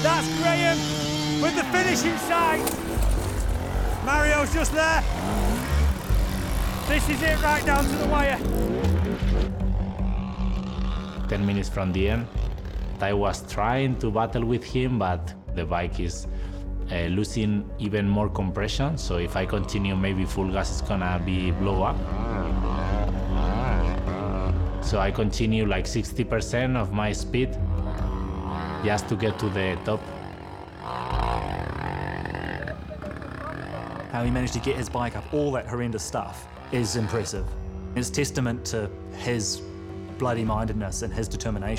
That's Graham with the finish in sight. Mario's just there. This is it right down to the wire. 10 minutes from the end, I was trying to battle with him, but the bike is losing even more compression. So if I continue, maybe full gas is gonna be blow up. So I continue like 60% of my speed just to get to the top. How he managed to get his bike up all that horrendous stuff is impressive. It's testament to his bloody mindedness and his determination.